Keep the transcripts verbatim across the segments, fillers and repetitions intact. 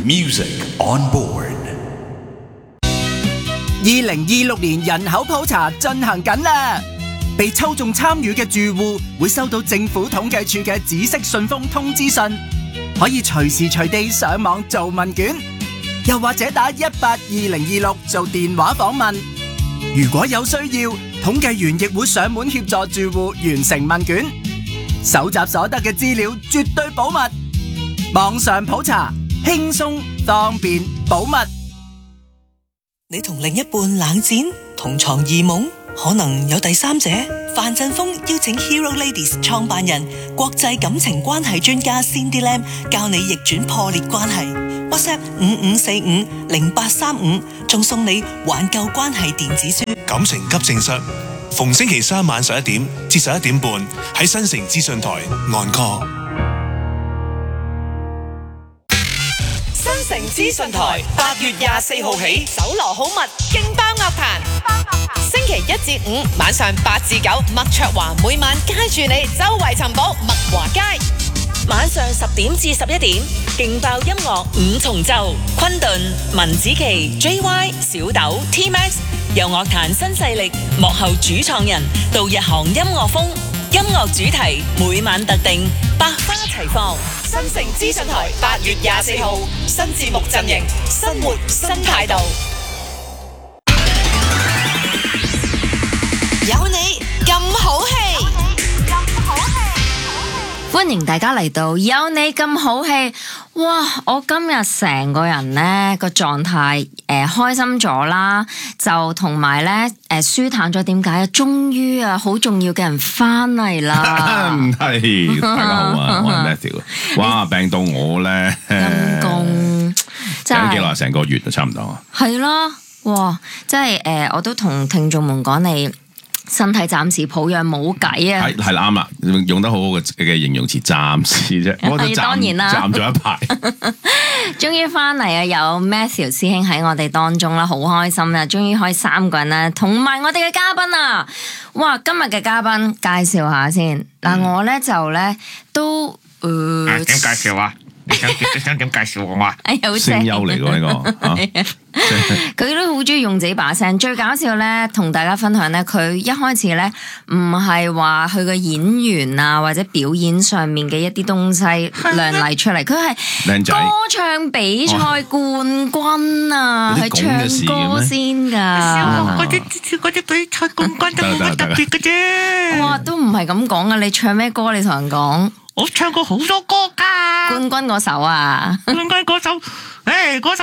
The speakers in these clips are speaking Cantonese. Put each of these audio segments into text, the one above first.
Music on board。 二零二六年人口普查進行緊啦，被抽中參與嘅住戶會收到政府統計處嘅紫色信封通知信，可以隨時隨地上網做問卷，又或者打一八二零二六做電話訪問。如果有需要，統計員亦會上門協助住戶完成問卷，搜集所得嘅資料絕對保密。網上普查，輕鬆方便保密。 你同另一半冷戰，同床異夢，可能有第三者。范振鋒邀請 Hero Ladies 創辦人、國際感情關係專家 Cindy Lam 教你逆轉破裂關係。WhatsApp 五五四五零八三五，仲送你挽救關係電子書。 感情急症室，逢星期三晚十一點至十一點半喺新城資訊台 On Call。 新城資訊台八月廿四號起，搜羅好物，勁爆樂壇。星期一至五晚上八至九，麥卓華每晚街住你周圍尋寶麥華街。晚上十點至十一點，勁爆音樂五重奏，昆頓、文子琪、J Y、小豆、T Max， 由樂壇新勢力幕後主創人到日韓音樂風，音樂主題每晚特定，百花齊放。新城資訊台八月廿四號，新節目陣營，生活新態度。有你咁好氣， 歡迎大家嚟到有你咁好氣。哇！我今日成個人呢個狀態誒、呃、開心咗啦，就同埋咧誒舒坦咗。點解啊？終於啊，好重要嘅人翻嚟啦！ 係大家好啊，我係 Matthew。哇，病到我咧， 陰公，真係病幾耐？成個月就差唔多。係咯，哇！即係誒，我都同聽眾們講你。身體暫時抱恙冇計啊！ 係係啱啦，用得好好嘅嘅形容詞，暫時啫。我都當然啦， 暫咗一排。 終於翻嚟啊！有 Matthew 師兄喺我哋當中啦，好開心啊！終於可以三個人啦，同埋我哋嘅嘉賓啊！哇！今日嘅嘉賓介紹下先嗱，嗯、我咧就咧都誒點介紹啊？你想你想點介紹我啊？ 哎呀，好聲優嚟㗎呢個，佢都好中意用自己把聲。最搞笑咧，同大家分享咧，佢一開始咧唔係話佢個演員啊或者表演上面嘅一啲東西亮麗出嚟，佢係歌唱比賽冠軍啊，係、哦、唱歌先噶。 嗰啲嗰啲比賽冠軍都冇乜特別嘅啫。 哇，都唔係咁講噶，你唱咩歌？你同人講。 我唱過好多歌噶， 冠軍嗰首啊， 冠軍嗰首，誒，嗰首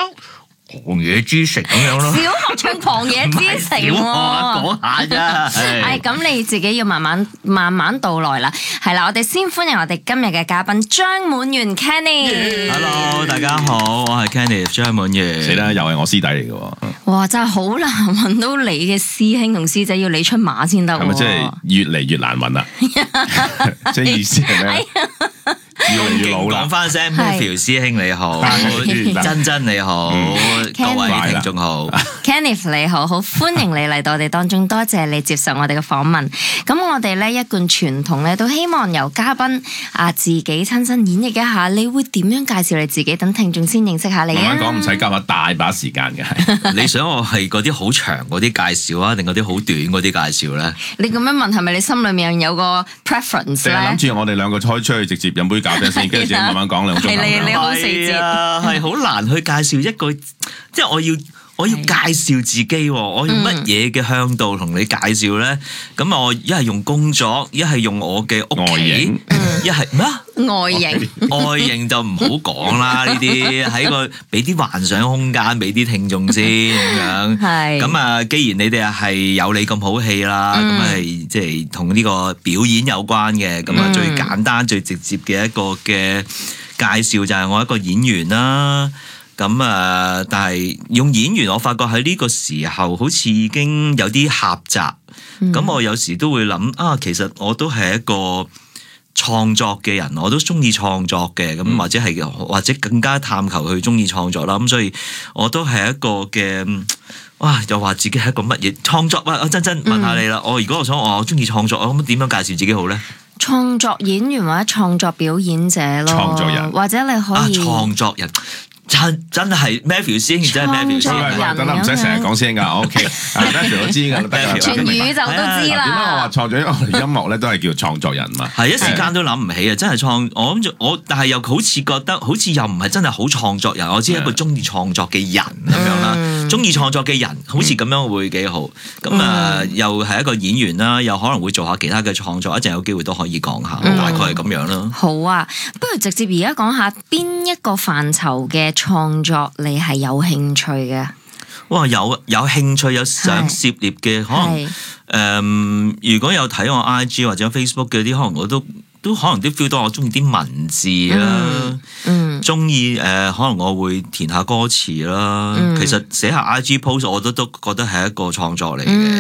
《狂野之城》咁樣咯。 小學唱《狂野之城》喎， 講下啫。 係咁，你自己要慢慢慢慢道來啦。係啦，我哋先歡迎我哋今日嘅嘉賓張滿源 Kenny。 Hello， 大家好，我係 Kenny 張滿源。 死啦，又係我師弟嚟嘅喎。 哇，真係好難揾到你嘅師兄同師姐，要你出馬先得。 係咪即係越嚟越難揾啦？即係意思係咩？越嚟越老啦。 講翻聲 Matthew 師兄你好，珍珍你好，各位聽眾好 Kenneth 你好，好歡迎你嚟到我哋當中，多謝你接受我哋嘅訪問。咁我哋咧一貫傳統咧，都希望由嘉賓啊自己親身演繹一下，你會點樣介紹你自己，等聽眾先認識下你啊？ 慢慢講，唔使夾下大把時間嘅。係你想我係嗰啲好長嗰啲介紹啊，定嗰啲好短嗰啲介紹咧？ 你咁樣問係咪你心裏面有個 preference 咧？ 諗住我哋兩個開出去直接飲杯咖啡先，跟住自己慢慢講兩個鐘頭。 係你你好細節啊，係好難去介紹一個，即係我要。我要介紹自己，我用乜嘢嘅向度同你介紹咧？咁、嗯、我一係用工作，一係用我嘅屋企，一係咩啊？ 外形外形就唔好講啦，呢啲喺個俾啲幻想空間俾啲聽眾先咁樣。係咁啊！既然你哋係有你咁好戲啦，咁係即係同呢個表演有關嘅，咁啊、嗯、最簡單最直接嘅一個嘅介紹就係我一個演員啦。咁啊！但係用演員，我發覺喺呢個時候好似已經有啲狹窄。咁、嗯、我有時都會諗啊，其實我都係一個創作嘅人，我都中意創作嘅。咁、嗯、或者係或者更加探求去中意創作啦。咁所以我都係一個嘅，哇！又話自己係一個乜嘢創作？喂，我真真問下你啦。我、嗯、如果我想我中意創作，我咁點樣介紹自己好咧？ 創作演員或者創作表演者咯， 創作人或者你可以、 啊、創作人。 真真係 Matthew 師兄真係 Matthew 師兄， 得啦，唔使成日講師兄噶 ，OK，Matthew 都知㗎，得㗎。 全宇宙都知啦。點解我話創作？因為我哋音樂咧都係叫創作人嘛。 係一時間都諗唔起啊！真係創，我諗住我，但係又好似覺得好似又唔係真係好創作人，我只係一個中意創作嘅人咁樣啦。中意創作嘅人，好似咁樣會幾好。咁啊，又係一個演員啦，又可能會做下其他嘅創作，一陣有機會都可以講下，大概係咁樣啦。 好啊，不如直接而家講下邊一個範疇嘅創作你係有興趣嘅？ 哇，有有興趣有想涉獵嘅，可能誒、呃，如果有睇我 I G 或者 Facebook 嘅啲，可能我都都可能都 feel 到我中意啲文字啦，嗯，中意誒，可能我會填下歌詞啦。嗯、其實寫下 I G post 我都都覺得係一個創作嚟嘅。嗯